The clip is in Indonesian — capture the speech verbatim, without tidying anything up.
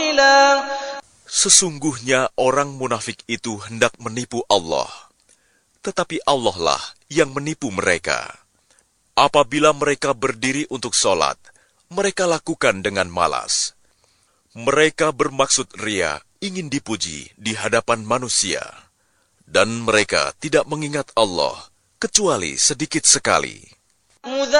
قَلِيلًا. Sesungguhnya orang munafik itu hendak menipu Allah, tetapi Allah lah yang menipu mereka. Apabila mereka berdiri untuk sholat, mereka lakukan dengan malas. Mereka bermaksud ria, ingin dipuji di hadapan manusia. Dan mereka tidak mengingat Allah, kecuali sedikit sekali.